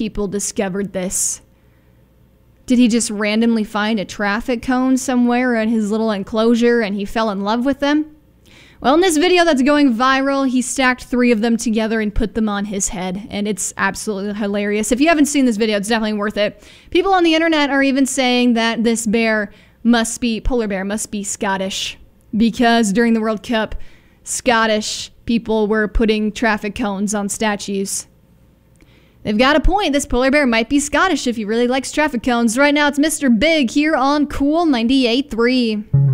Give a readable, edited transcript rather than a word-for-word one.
people discovered this? Did he just randomly find a traffic cone somewhere in his little enclosure and he fell in love with them? Well, in this video that's going viral, he stacked 3 of them together and put them on his head, and it's absolutely hilarious. If you haven't seen this video, it's definitely worth it. People on the internet are even saying that this polar bear must be Scottish, because during the World Cup, Scottish people were putting traffic cones on statues. They've got a point. This polar bear might be Scottish if he really likes traffic cones. Right now, it's Mr. Big here on Cool 98.3.